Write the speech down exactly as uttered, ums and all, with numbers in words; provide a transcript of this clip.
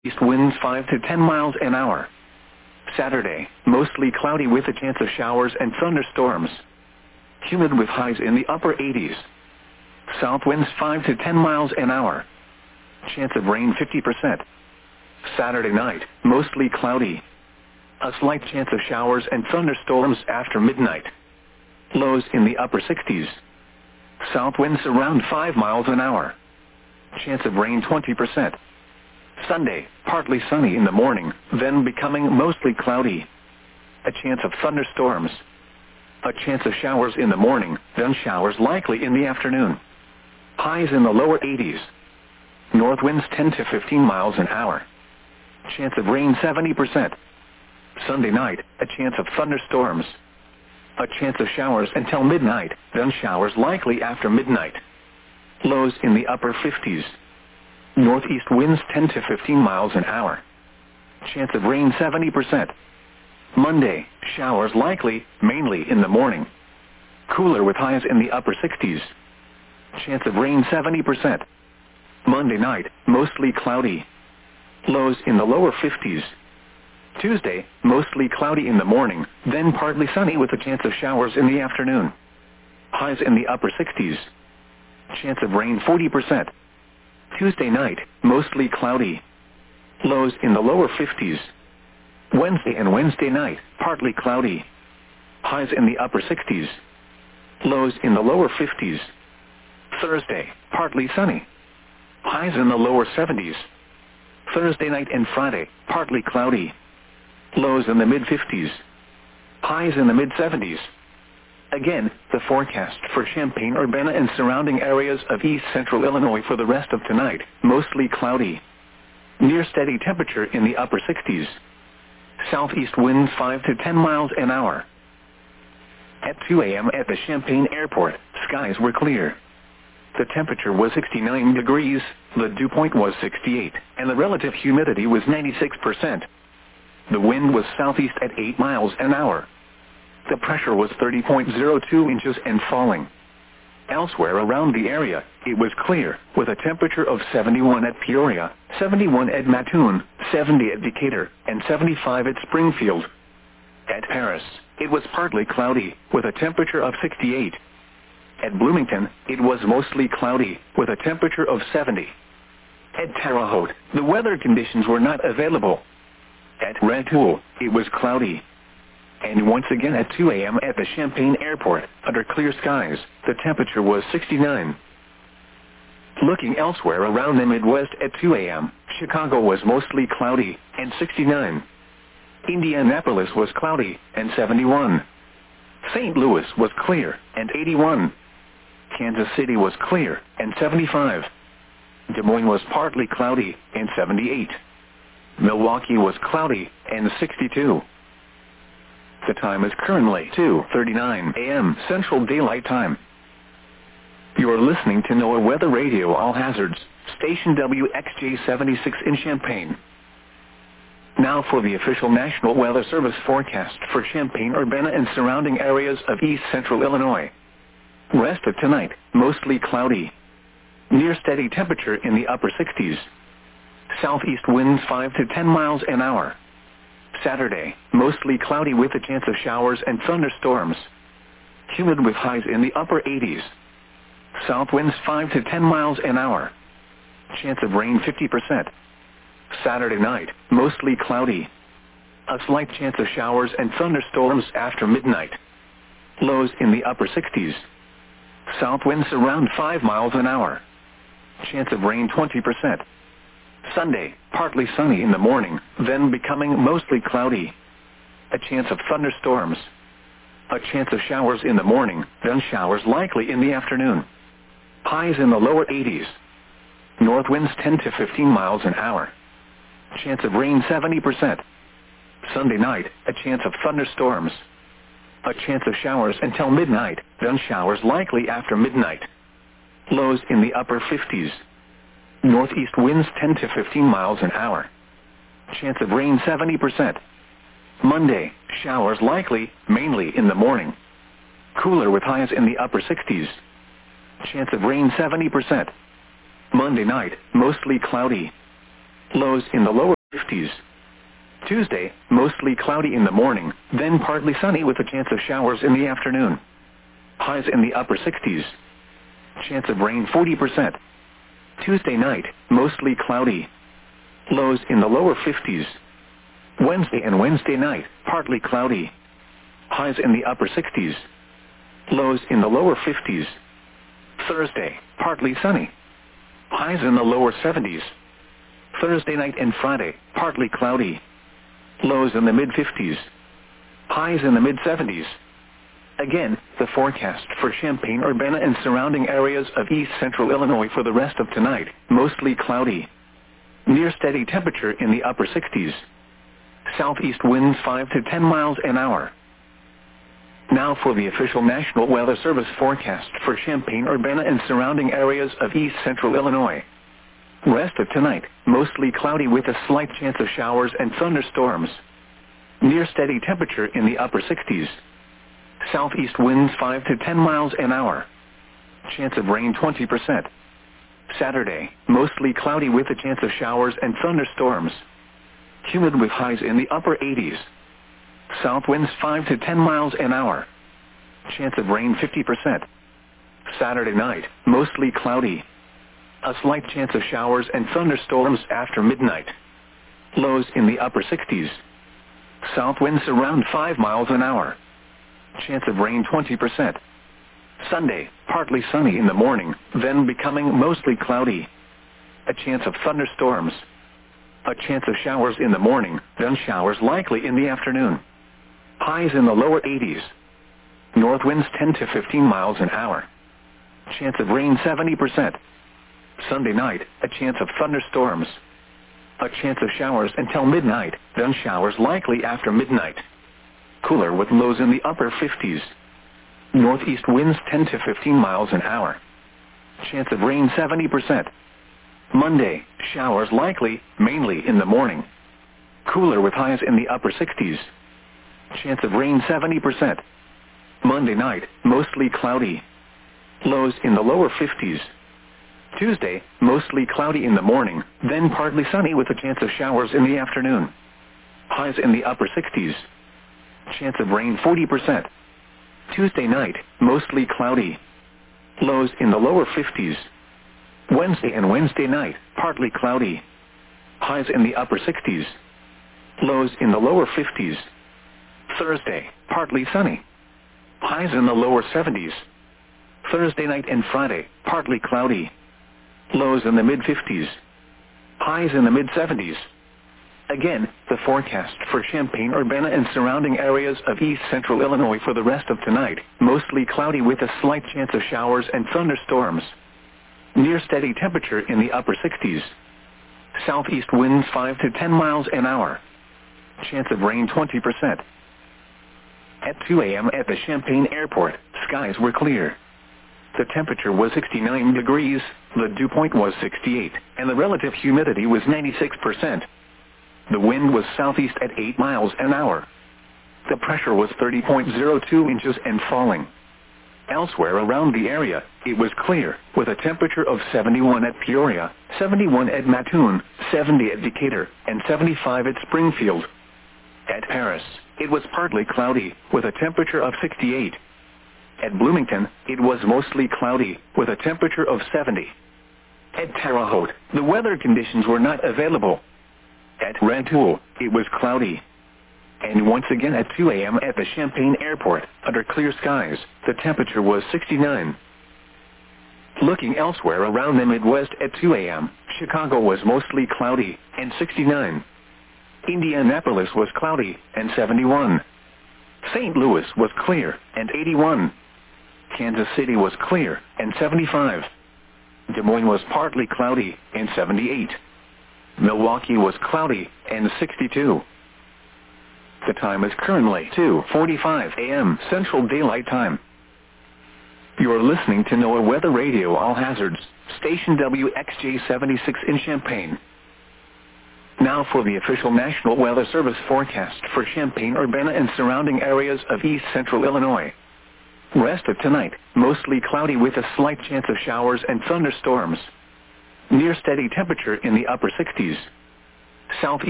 East winds five to ten miles an hour. Saturday, mostly cloudy with a chance of showers and thunderstorms. Humid with highs in the upper eighties. South winds five to ten miles an hour. Chance of rain fifty percent. Saturday night, mostly cloudy. A slight chance of showers and thunderstorms after midnight. Lows in the upper sixties. South winds around five miles an hour. Chance of rain twenty percent. Sunday, partly sunny in the morning, then becoming mostly cloudy. A chance of thunderstorms. A chance of showers in the morning, then showers likely in the afternoon. Highs in the lower eighties. North winds ten to fifteen miles an hour. Chance of rain seventy percent. Sunday night, a chance of thunderstorms. A chance of showers until midnight, then showers likely after midnight. Lows in the upper fifties. Northeast winds ten to fifteen miles an hour. Chance of rain seventy percent. Monday, showers likely, mainly in the morning. Cooler with highs in the upper sixties. Chance of rain seventy percent. Monday night, mostly cloudy. Lows in the lower fifties. Tuesday, mostly cloudy in the morning, then partly sunny with a chance of showers in the afternoon. Highs in the upper sixties. Chance of rain forty percent. Tuesday night, mostly cloudy. Lows in the lower fifties. Wednesday and Wednesday night, partly cloudy. Highs in the upper sixties. Lows in the lower fifties. Thursday, partly sunny. Highs in the lower seventies. Thursday night and Friday, partly cloudy. Lows in the mid-fifties. Highs in the mid-seventies. Again, the forecast for Champaign-Urbana and surrounding areas of east central Illinois for the rest of tonight, mostly cloudy. Near steady temperature in the upper sixties. Southeast winds five to ten miles an hour. At two a m at the Champaign Airport, skies were clear. The temperature was sixty-nine degrees, the dew point was sixty-eight, and the relative humidity was ninety-six percent. The wind was southeast at eight miles an hour. The pressure was thirty point zero two inches and falling. Elsewhere around the area, it was clear, with a temperature of seventy-one at Peoria, seventy-one at Mattoon, seventy at Decatur, and seventy-five at Springfield. At Paris, it was partly cloudy, with a temperature of sixty-eight. At Bloomington, it was mostly cloudy, with a temperature of seventy. At Terre Haute, the weather conditions were not available. At Rantoul, it was cloudy. And once again at two a m at the Champaign Airport, under clear skies, the temperature was sixty-nine. Looking elsewhere around the Midwest at two a m, Chicago was mostly cloudy, and sixty-nine. Indianapolis was cloudy, and seventy-one. Saint Louis was clear, and eighty-one. Kansas City was clear, and seventy-five. Des Moines was partly cloudy, and seventy-eight. Milwaukee was cloudy, and sixty-two. The time is currently two thirty-nine a m Central Daylight Time. You are listening to NOAA Weather Radio All Hazards, station W X J seventy-six in Champaign. Now for the official National Weather Service forecast for Champaign-Urbana and surrounding areas of east central Illinois. Rest of tonight, mostly cloudy. Near steady temperature in the upper sixties. Southeast winds five to ten miles an hour. Saturday, mostly cloudy with a chance of showers and thunderstorms. Humid with highs in the upper eighties. South winds five to ten miles an hour. Chance of rain fifty percent. Saturday night, mostly cloudy. A slight chance of showers and thunderstorms after midnight. Lows in the upper sixties. South winds around five miles an hour. Chance of rain twenty percent. Sunday, partly sunny in the morning, then becoming mostly cloudy. A chance of thunderstorms. A chance of showers in the morning, then showers likely in the afternoon. Highs in the lower eighties. North winds ten to fifteen miles an hour. Chance of rain seventy percent. Sunday night, a chance of thunderstorms. A chance of showers until midnight, then showers likely after midnight. Lows in the upper fifties. Northeast winds ten to fifteen miles an hour. Chance of rain seventy percent. Monday, showers likely, mainly in the morning. Cooler with highs in the upper sixties. Chance of rain seventy percent. Monday night, mostly cloudy. Lows in the lower fifties. Tuesday, mostly cloudy in the morning, then partly sunny with a chance of showers in the afternoon. Highs in the upper sixties. Chance of rain forty percent. Tuesday night, mostly cloudy. Lows in the lower fifties. Wednesday and Wednesday night, partly cloudy. Highs in the upper sixties. Lows in the lower fifties. Thursday, partly sunny. Highs in the lower seventies. Thursday night and Friday, partly cloudy. Lows in the mid-fifties. Highs in the mid-seventies. Again, the forecast for Champaign-Urbana and surrounding areas of east central Illinois for the rest of tonight, mostly cloudy. Near steady temperature in the upper sixties. Southeast winds five to ten miles an hour. Now for the official National Weather Service forecast for Champaign-Urbana and surrounding areas of east central Illinois. Rest of tonight, mostly cloudy with a slight chance of showers and thunderstorms. Near steady temperature in the upper sixties. Southeast winds five to ten miles an hour. Chance of rain twenty percent. Saturday, mostly cloudy with a chance of showers and thunderstorms. Humid with highs in the upper eighties. South winds five to ten miles an hour. Chance of rain fifty percent. Saturday night, mostly cloudy. A slight chance of showers and thunderstorms after midnight. Lows in the upper sixties. South winds around five miles an hour. Chance of rain twenty percent. Sunday, partly sunny in the morning, then becoming mostly cloudy. A chance of thunderstorms. A chance of showers in the morning, then showers likely in the afternoon. Highs in the lower eighties. North winds ten to fifteen miles an hour. Chance of rain seventy percent. Sunday night, a chance of thunderstorms. A chance of showers until midnight, then showers likely after midnight. Cooler with lows in the upper fifties. Northeast winds ten to fifteen miles an hour. Chance of rain seventy percent. Monday, showers likely, mainly in the morning. Cooler with highs in the upper sixties. Chance of rain seventy percent. Monday night, mostly cloudy. Lows in the lower fifties. Tuesday, mostly cloudy in the morning, then partly sunny with a chance of showers in the afternoon. Highs in the upper sixties. Chance of rain forty percent. Tuesday night, mostly cloudy. Lows in the lower fifties. Wednesday and Wednesday night, partly cloudy. Highs in the upper sixties. Lows in the lower fifties. Thursday, partly sunny. Highs in the lower seventies. Thursday night and Friday, partly cloudy. Lows in the mid-fifties. Highs in the mid-seventies. Again, the forecast for Champaign-Urbana and surrounding areas of east central Illinois for the rest of tonight, mostly cloudy with a slight chance of showers and thunderstorms. Near steady temperature in the upper sixties. Southeast winds five to ten miles an hour. Chance of rain twenty percent. At two a m at the Champaign Airport, skies were clear. The temperature was sixty-nine degrees, the dew point was sixty-eight, and the relative humidity was ninety-six percent. The wind was southeast at eight miles an hour. The pressure was thirty point zero two inches and falling. Elsewhere around the area, it was clear, with a temperature of seventy-one at Peoria, seventy-one at Mattoon, seventy at Decatur, and seventy-five at Springfield. At Paris, it was partly cloudy, with a temperature of sixty-eight. At Bloomington, it was mostly cloudy, with a temperature of seventy. At Terre Haute, the weather conditions were not available. At Rantoul, it was cloudy. And once again at two a m at the Champaign Airport, under clear skies, the temperature was sixty-nine. Looking elsewhere around the Midwest at two a m, Chicago was mostly cloudy, and sixty-nine. Indianapolis was cloudy, and seventy-one. Saint Louis was clear, and eighty-one. Kansas City was clear, and seventy-five. Des Moines was partly cloudy, and seventy-eight. Milwaukee was cloudy, and sixty-two. The time is currently two forty-five a m Central Daylight Time. You're listening to NOAA Weather Radio All Hazards, station W X J seventy-six in Champaign. Now for the official National Weather Service forecast for Champaign-Urbana and surrounding areas of east central Illinois. Rest of tonight, mostly cloudy with a slight chance of showers and thunderstorms. Near steady temperature in the upper sixties. Southeast